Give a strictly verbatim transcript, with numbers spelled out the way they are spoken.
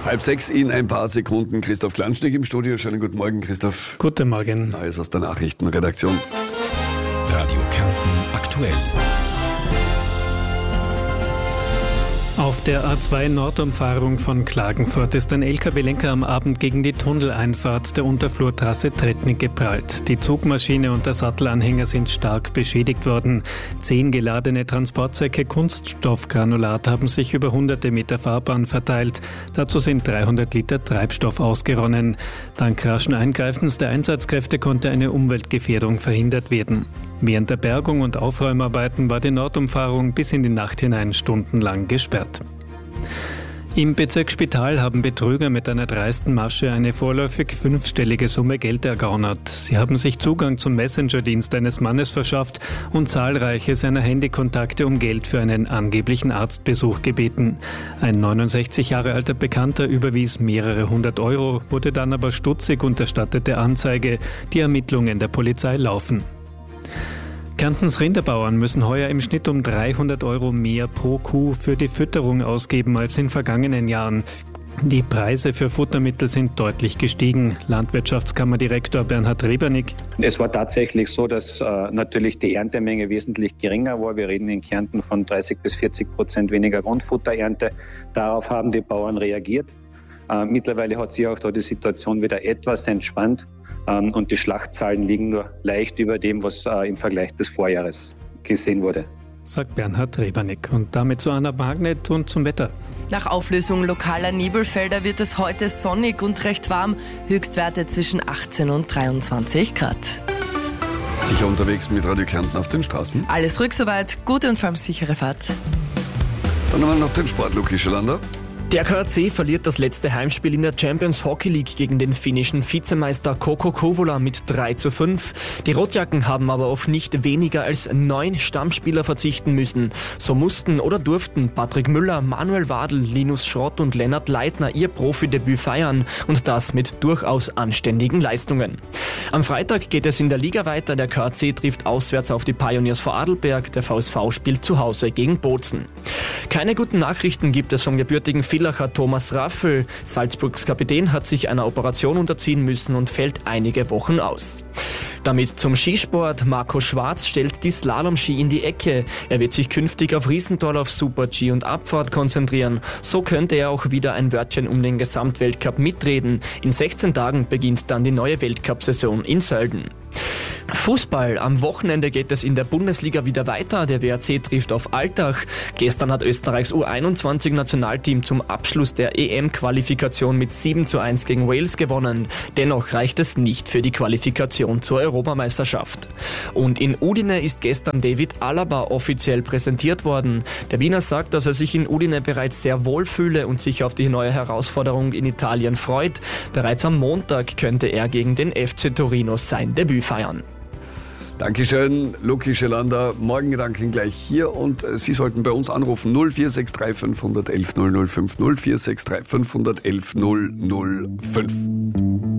Halb sechs in ein paar Sekunden. Christoph Klanschnick im Studio. Schönen guten Morgen, Christoph. Guten Morgen. Neues aus der Nachrichtenredaktion. Radio Kärnten aktuell. Auf der A zwei Nordumfahrung von Klagenfurt ist ein L K W-Lenker am Abend gegen die Tunneleinfahrt der Unterflurtrasse Tretnik geprallt. Die Zugmaschine und der Sattelanhänger sind stark beschädigt worden. Zehn geladene Transportsäcke Kunststoffgranulat haben sich über hunderte Meter Fahrbahn verteilt. Dazu sind dreihundert Liter Treibstoff ausgeronnen. Dank raschen Eingreifens der Einsatzkräfte konnte eine Umweltgefährdung verhindert werden. Während der Bergung und Aufräumarbeiten war die Nordumfahrung bis in die Nacht hinein stundenlang gesperrt. Im Bezirk Spital haben Betrüger mit einer dreisten Masche eine vorläufig fünfstellige Summe Geld ergaunert. Sie haben sich Zugang zum Messenger-Dienst eines Mannes verschafft und zahlreiche seiner Handykontakte um Geld für einen angeblichen Arztbesuch gebeten. Ein neunundsechzig Jahre alter Bekannter überwies mehrere hundert Euro, wurde dann aber stutzig und erstattete Anzeige. Die Ermittlungen der Polizei laufen. Kärntens Rinderbauern müssen heuer im Schnitt um dreihundert Euro mehr pro Kuh für die Fütterung ausgeben als in vergangenen Jahren. Die Preise für Futtermittel sind deutlich gestiegen. Landwirtschaftskammerdirektor Bernhard Rebernig. Es war tatsächlich so, dass äh, natürlich die Erntemenge wesentlich geringer war. Wir reden in Kärnten von dreißig bis vierzig Prozent weniger Grundfutterernte. Darauf haben die Bauern reagiert. Äh, mittlerweile hat sich auch da die Situation wieder etwas entspannt. Und die Schlachtzahlen liegen nur leicht über dem, was äh, im Vergleich des Vorjahres gesehen wurde. Sagt Bernhard Rebernig. Und damit zu Anna Magnet und zum Wetter. Nach Auflösung lokaler Nebelfelder wird es heute sonnig und recht warm. Höchstwerte zwischen achtzehn und dreiundzwanzig Grad. Sicher unterwegs mit Radio Kärnten auf den Straßen? Alles ruhig soweit, gute und vor allem sichere Fahrt. Dann haben wir noch den Sport, Luki Schelander. Der K A C verliert das letzte Heimspiel in der Champions Hockey League gegen den finnischen Vizemeister Kokko Kouvola mit drei zu fünf. Die Rotjacken haben aber auf nicht weniger als neun Stammspieler verzichten müssen. So mussten oder durften Patrick Müller, Manuel Wadl, Linus Schrott und Lennart Leitner ihr Profidebüt feiern und das mit durchaus anständigen Leistungen. Am Freitag geht es in der Liga weiter. Der K A C trifft auswärts auf die Pioneers Vorarlberg. Der V S V spielt zu Hause gegen Bozen. Keine guten Nachrichten gibt es vom gebürtigen Villacher Thomas Raffel. Salzburgs Kapitän hat sich einer Operation unterziehen müssen und fällt einige Wochen aus. Damit zum Skisport. Marco Schwarz stellt die Slalom-Ski in die Ecke. Er wird sich künftig auf Riesental, auf Super-G und Abfahrt konzentrieren. So könnte er auch wieder ein Wörtchen um den Gesamtweltcup mitreden. In sechzehn Tagen beginnt dann die neue Weltcup-Saison in Sölden. Fußball. Am Wochenende geht es in der Bundesliga wieder weiter. Der W R C trifft auf Altach. Gestern hat Österreichs U einundzwanzig Nationalteam zum Abschluss der E M-Qualifikation mit sieben zu eins gegen Wales gewonnen. Dennoch reicht es nicht für die Qualifikation zur Europameisterschaft. Und in Udine ist gestern David Alaba offiziell präsentiert worden. Der Wiener sagt, dass er sich in Udine bereits sehr wohl fühle und sich auf die neue Herausforderung in Italien freut. Bereits am Montag könnte er gegen den F C Torino sein Debüt feiern. Dankeschön, Luki Schelander. Morgen Gedanken gleich hier und Sie sollten bei uns anrufen null vier sechs drei fünf eins null null null fünf null vier sechs drei fünf eins null null null fünf.